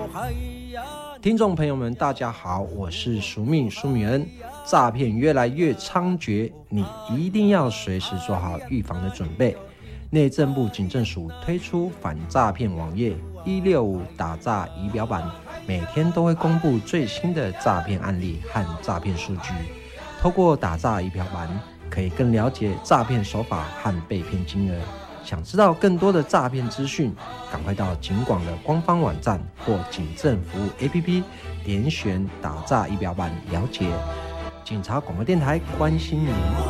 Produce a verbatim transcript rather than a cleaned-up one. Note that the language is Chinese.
听众朋友们，大家好，我是苏命苏米恩。诈骗越来越猖獗，你一定要随时做好预防的准备。内政部警政署推出反诈骗网页一六五打诈仪表板，每天都会公布最新的诈骗案例和诈骗数据。透过打诈仪表板，可以更了解诈骗手法和被骗金额。想知道更多的诈骗资讯，赶快到警广的官方网站或警政服务 A P P 点选打诈仪表板了解。警察广播电台关心您。